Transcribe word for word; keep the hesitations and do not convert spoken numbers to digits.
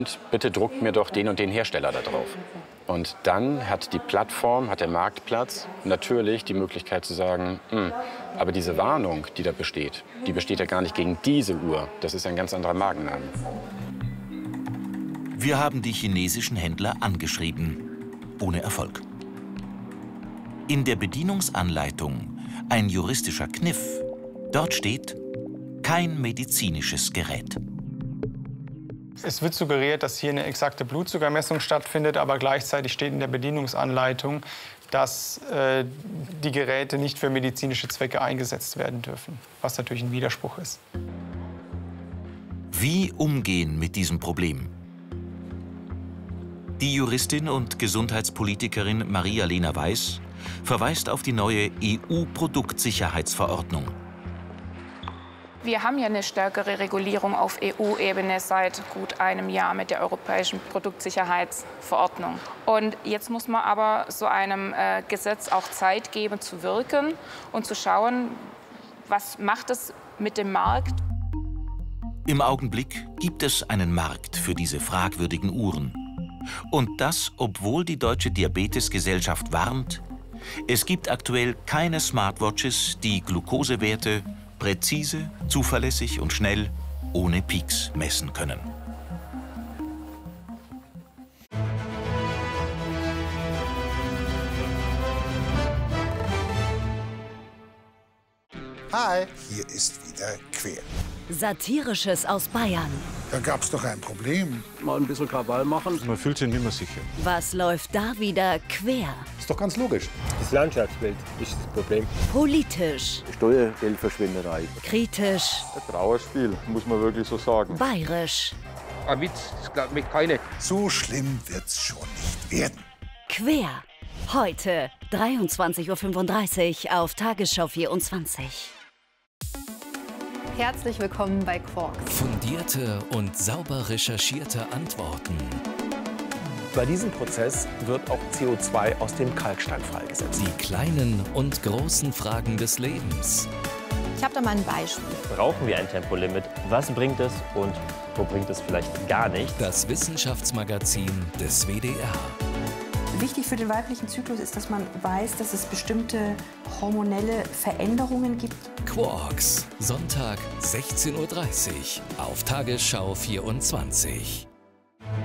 Und bitte druckt mir doch den und den Hersteller da drauf. Und dann hat die Plattform, hat der Marktplatz natürlich die Möglichkeit zu sagen, hm, aber diese Warnung, die da besteht, die besteht ja gar nicht gegen diese Uhr. Das ist ein ganz anderer Markenname. Wir haben die chinesischen Händler angeschrieben, ohne Erfolg. In der Bedienungsanleitung ein juristischer Kniff. Dort steht, kein medizinisches Gerät. Es wird suggeriert, dass hier eine exakte Blutzuckermessung stattfindet, aber gleichzeitig steht in der Bedienungsanleitung, dass äh, die Geräte nicht für medizinische Zwecke eingesetzt werden dürfen, was natürlich ein Widerspruch ist. Wie umgehen mit diesem Problem? Die Juristin und Gesundheitspolitikerin Maria-Lena Weiß verweist auf die neue E U-Produktsicherheitsverordnung. Wir haben ja eine stärkere Regulierung auf E U-Ebene seit gut einem Jahr mit der Europäischen Produktsicherheitsverordnung. Und jetzt muss man aber so einem äh, Gesetz auch Zeit geben zu wirken und zu schauen, was macht es mit dem Markt. Im Augenblick gibt es einen Markt für diese fragwürdigen Uhren. Und das, obwohl die Deutsche Diabetesgesellschaft warnt, es gibt aktuell keine Smartwatches, die Glukosewerte präzise, zuverlässig und schnell ohne Peaks messen können. Hi, hier ist wieder Quer. Satirisches aus Bayern. Da gab's doch ein Problem. Mal ein bisschen Krawall machen. Man fühlt sich nicht mehr sicher. Was läuft da wieder quer? Ist doch ganz logisch. Das Landschaftsbild ist das Problem. Politisch. Steuergeldverschwinderei. Kritisch. Ein Trauerspiel, muss man wirklich so sagen. Bayerisch. Ein Witz, das glaubt mich keine. So schlimm wird's schon nicht werden. Quer. Heute dreiundzwanzig Uhr fünfunddreißig auf Tagesschau vierundzwanzig. Herzlich willkommen bei Quarks. Fundierte und sauber recherchierte Antworten. Bei diesem Prozess wird auch C O zwei aus dem Kalkstein freigesetzt. Die kleinen und großen Fragen des Lebens. Ich habe da mal ein Beispiel. Brauchen wir ein Tempolimit? Was bringt es und wo bringt es vielleicht gar nicht? Das Wissenschaftsmagazin des W D R. Wichtig für den weiblichen Zyklus ist, dass man weiß, dass es bestimmte hormonelle Veränderungen gibt. Quarks, Sonntag sechzehn Uhr dreißig auf Tagesschau vierundzwanzig.